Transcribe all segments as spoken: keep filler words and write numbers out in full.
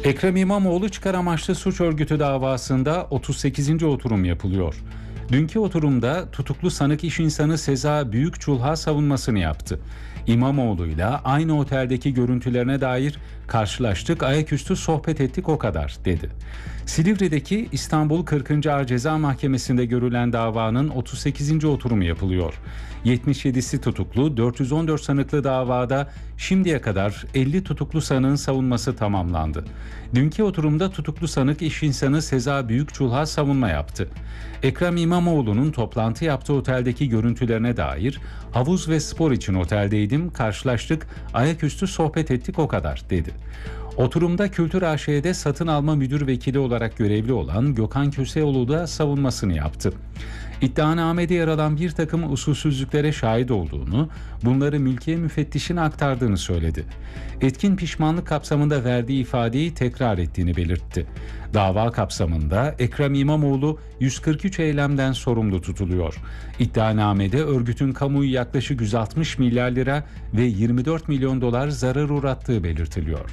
Ekrem İmamoğlu çıkar amaçlı suç örgütü davasında otuz sekizinci oturum yapılıyor. Dünkü oturumda tutuklu sanık iş insanı Seza Büyükçulha savunmasını yaptı. İmamoğlu'yla aynı oteldeki görüntülerine dair karşılaştık, ayaküstü sohbet ettik o kadar dedi. Silivri'deki İstanbul kırkıncı Ağır Ceza Mahkemesi'nde görülen davanın otuz sekizinci oturumu yapılıyor. yetmiş yedisi tutuklu, dört yüz on dört sanıklı davada şimdiye kadar elli tutuklu sanığın savunması tamamlandı. Dünkü oturumda tutuklu sanık iş insanı Seza Büyükçulha savunma yaptı. Ekrem İmamoğlu'nun toplantı yaptığı oteldeki görüntülerine dair havuz ve spor için oteldeydim, karşılaştık, ayaküstü sohbet ettik o kadar dedi. Oturumda Kültür A Ş'de satın alma müdür vekili olarak görevli olan Gökhan Köseoğlu da savunmasını yaptı. İddianamede yer alan bir takım usulsüzlüklere şahit olduğunu, bunları mülkiye müfettişine aktardığını söyledi. Etkin pişmanlık kapsamında verdiği ifadeyi tekrar ettiğini belirtti. Dava kapsamında Ekrem İmamoğlu yüz kırk üç eylemden sorumlu tutuluyor. İddianamede örgütün kamuyu yaklaşık yüz altmış milyar lira ve yirmi dört milyon dolar zarar uğrattığı belirtiliyor.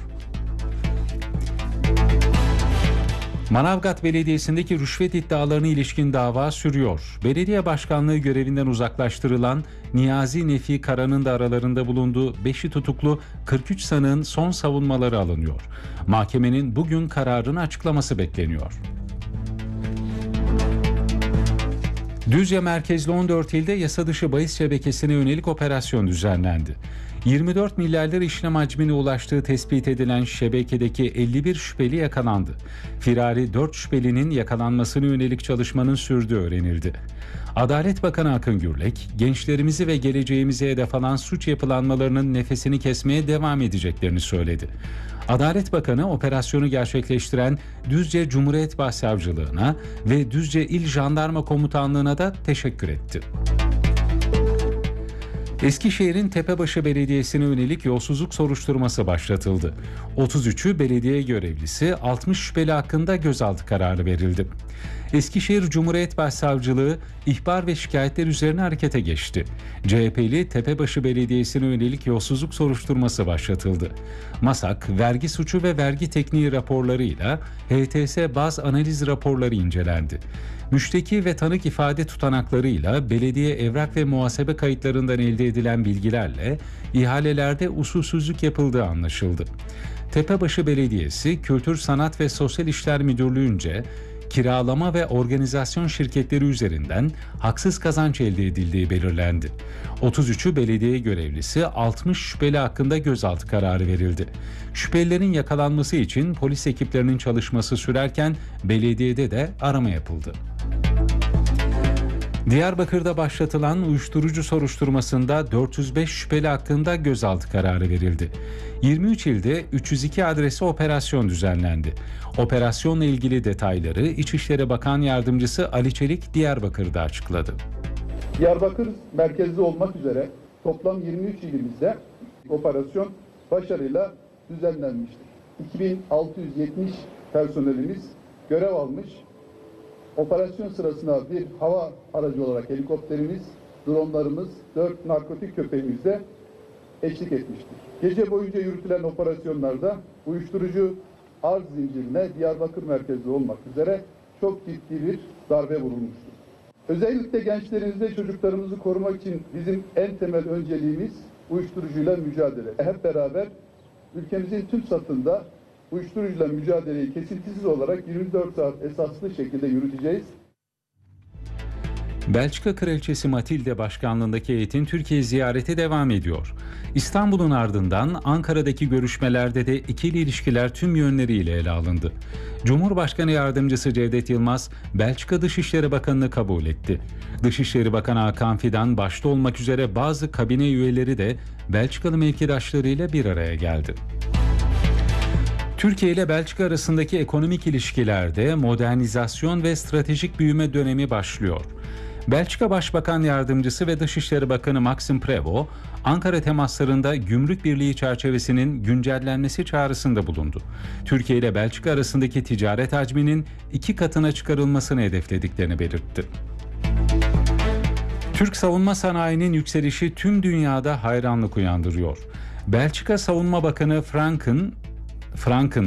Manavgat Belediyesi'ndeki rüşvet iddialarına ilişkin dava sürüyor. Belediye başkanlığı görevinden uzaklaştırılan Niyazi Nefi Kara'nın da aralarında bulunduğu beşi tutuklu kırk üç sanığın son savunmaları alınıyor. Mahkemenin bugün kararını açıklaması bekleniyor. Düzce merkezli on dört ilde yasa dışı bahis şebekesine yönelik operasyon düzenlendi. yirmi dört milyar lira işlem hacmine ulaştığı tespit edilen şebekedeki elli bir şüpheli yakalandı. Firari dört şüphelinin yakalanmasına yönelik çalışmanın sürdüğü öğrenildi. Adalet Bakanı Akın Gürlek, gençlerimizi ve geleceğimize hedef alan suç yapılanmalarının nefesini kesmeye devam edeceklerini söyledi. Adalet Bakanı operasyonu gerçekleştiren Düzce Cumhuriyet Başsavcılığına ve Düzce İl Jandarma Komutanlığı'na da teşekkür etti. Eskişehir'in Tepebaşı Belediyesi'ne yönelik yolsuzluk soruşturması başlatıldı. otuz üçü belediye görevlisi, altmış şüpheli hakkında gözaltı kararı verildi. Eskişehir Cumhuriyet Başsavcılığı ihbar ve şikayetler üzerine harekete geçti. C H P'li Tepebaşı Belediyesi'ne yönelik yolsuzluk soruşturması başlatıldı. MASAK, vergi suçu ve vergi tekniği raporlarıyla H T S baz analiz raporları incelendi. Müşteki ve tanık ifade tutanaklarıyla belediye evrak ve muhasebe kayıtlarından elde edilen bilgilerle ihalelerde usulsüzlük yapıldığı anlaşıldı. Tepebaşı Belediyesi, Kültür, Sanat ve Sosyal İşler Müdürlüğü'nce kiralama ve organizasyon şirketleri üzerinden haksız kazanç elde edildiği belirlendi. otuz üçü belediye görevlisi, altmış şüpheli hakkında gözaltı kararı verildi. Şüphelilerin yakalanması için polis ekiplerinin çalışması sürerken belediyede de arama yapıldı. Diyarbakır'da başlatılan uyuşturucu soruşturmasında dört yüz beş şüpheli hakkında gözaltı kararı verildi. yirmi üç ilde üç yüz iki adrese operasyon düzenlendi. Operasyonla ilgili detayları İçişleri Bakan Yardımcısı Ali Çelik Diyarbakır'da açıkladı. Diyarbakır merkezli olmak üzere toplam yirmi üç ilimizde operasyon başarıyla düzenlenmiştir. iki bin altı yüz yetmiş personelimiz görev almış. Operasyon sırasında bir hava aracı olarak helikopterimiz, dronlarımız, dört narkotik köpeğimiz de eşlik etmiştir. Gece boyunca yürütülen operasyonlarda uyuşturucu arz zincirine Diyarbakır merkezli olmak üzere çok ciddi bir darbe vurulmuştur. Özellikle gençlerimizi, çocuklarımızı korumak için bizim en temel önceliğimiz uyuşturucuyla mücadele. Hep beraber ülkemizin tüm satında uyuşturucuyla mücadeleyi kesintisiz olarak yirmi dört saat esaslı şekilde yürüteceğiz. Belçika Kraliçesi Matilde başkanlığındaki heyetin Türkiye ziyareti devam ediyor. İstanbul'un ardından Ankara'daki görüşmelerde de ikili ilişkiler tüm yönleriyle ele alındı. Cumhurbaşkanı Yardımcısı Cevdet Yılmaz, Belçika Dışişleri Bakanı'nı kabul etti. Dışişleri Bakanı Hakan Fidan başta olmak üzere bazı kabine üyeleri de Belçikalı mevkidaşlarıyla bir araya geldi. Türkiye ile Belçika arasındaki ekonomik ilişkilerde modernizasyon ve stratejik büyüme dönemi başlıyor. Belçika Başbakan Yardımcısı ve Dışişleri Bakanı Maxime Prevot, Ankara temaslarında gümrük birliği çerçevesinin güncellenmesi çağrısında bulundu. Türkiye ile Belçika arasındaki ticaret hacminin iki katına çıkarılmasını hedeflediklerini belirtti. Türk savunma sanayinin yükselişi tüm dünyada hayranlık uyandırıyor. Belçika Savunma Bakanı Franken, Franken